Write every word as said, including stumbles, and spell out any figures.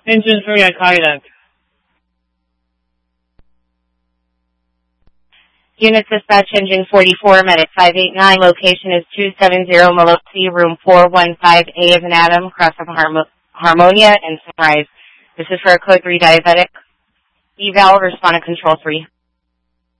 Engine three, I call you that. Unit Dispatch Engine forty-four, Medic five eight nine, location is two seventy Meloti, room four one five, A as in Adam, cross of Harmo- Harmonia and Sunrise. This is for a code three diabetic. Eval, respond to control three.